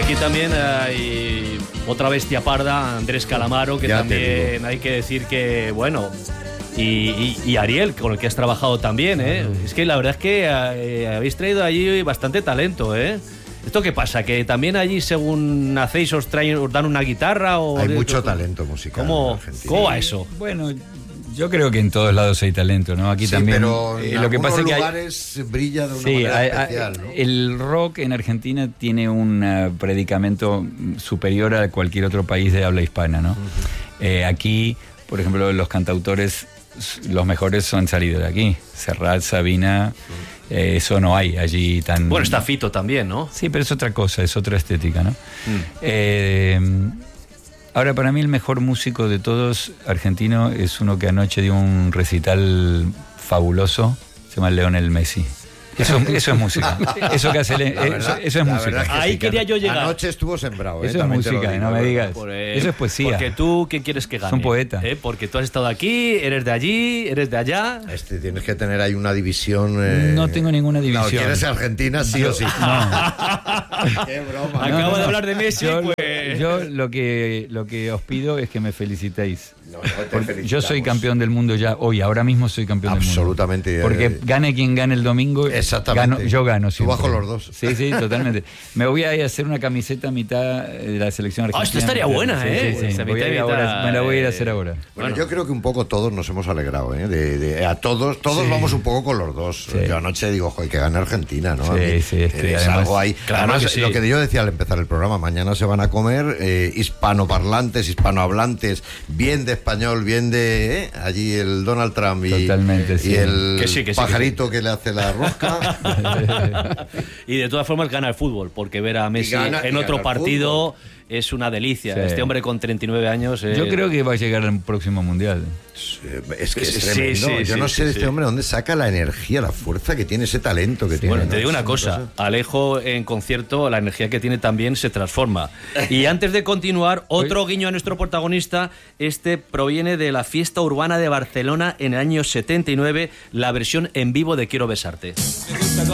aquí también hay otra bestia parda, Andrés Calamaro, que Ya también hay que decir que, bueno, y Ariel, con el que has trabajado también, ¿eh? Es que la verdad es que habéis traído allí bastante talento, ¿eh? ¿Esto qué pasa? ¿Que también allí, según nacéis, os dan una guitarra? O hay mucho talento musical en Argentina. ¿Cómo va eso? Bueno, yo creo que en todos lados hay talento, ¿no? Aquí Sí, también. pero en lo que pasa es que lugares brilla de una manera especial, ¿no? El rock en Argentina tiene un predicamento superior a cualquier otro país de habla hispana, ¿no? Aquí, por ejemplo, los cantautores, los mejores han salido de aquí. Serrat, Sabina, eso no hay allí tan... Bueno, está Fito también, ¿no? Sí, pero es otra cosa, es otra estética, ¿no? Ahora, para mí el mejor músico de todos argentino es uno que anoche dio un recital fabuloso, se llama Lionel Messi. Eso es música. Eso que hace eso es música. Es que ahí sí, quería yo llegar. Anoche estuvo sembrado. Eso es música, no me digas. Eso es poesía. Porque tú, ¿qué quieres que gane? Son poeta. Porque tú has estado aquí, eres de allí, eres de allá. Tienes que tener ahí una división. No tengo ninguna división. No, quieres Argentina sí o sí. No. Qué broma. Acabo de hablar de Messi, yo lo que os pido es que me felicitéis. No, yo soy campeón del mundo ya hoy, ahora mismo soy campeón del mundo. Absolutamente. Porque gane quien gane el domingo, exactamente. yo gano siempre. Tú bajo los dos. Sí, totalmente. Me voy a ir a hacer una camiseta a mitad de la selección argentina. Esto estaría buena, Sí. Me la voy a ir a hacer ahora. Bueno, yo creo que un poco todos nos hemos alegrado, ¿eh? A todos vamos un poco con los dos. Sí. Yo anoche digo, joder, que gane Argentina, ¿no? Sí, es algo ahí. Claro, además, sí. lo que yo decía al empezar el programa, mañana se van a comer hispanoparlantes, hispanohablantes, bien de español, bien de allí el Donald Trump y el pajarito que le hace la rosca. Y de todas formas gana el fútbol, porque ver a Messi en otro partido es una delicia. Sí. Este hombre con 39 años... Yo creo que va a llegar al próximo mundial. Es que es tremendo. Yo no sé de este hombre dónde saca la energía, la fuerza que tiene, ese talento que tiene. Bueno, te digo una Es cosa, Alejo en concierto, la energía que tiene también se transforma. Y antes de continuar, otro guiño a nuestro protagonista, proviene de la Fiesta Urbana de Barcelona en el año 79, la versión en vivo de Quiero Besarte.